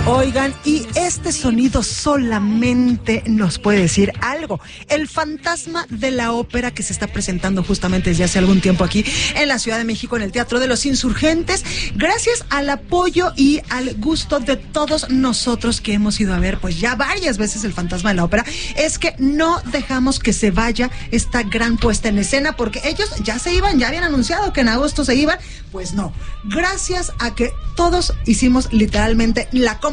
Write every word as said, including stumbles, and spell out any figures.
Oigan, y este sonido solamente nos puede decir algo. El fantasma de la ópera que se está presentando justamente desde hace algún tiempo aquí en la Ciudad de México, en el Teatro de los Insurgentes, gracias al apoyo y al gusto de todos nosotros que hemos ido a ver pues ya varias veces el fantasma de la ópera, es que no dejamos que se vaya esta gran puesta en escena, porque ellos ya se iban, ya habían anunciado que en agosto se iban, pues no. Gracias a que todos hicimos literalmente la